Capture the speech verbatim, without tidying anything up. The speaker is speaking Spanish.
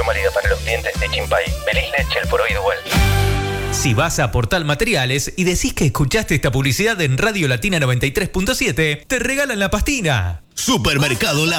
válida para los dientes de Chimpay. Feliz leche, el poroid dual. Si vas a Portal Materiales y decís que escuchaste esta publicidad en Radio Latina noventa y tres punto siete, te regalan la pastina. Supermercado La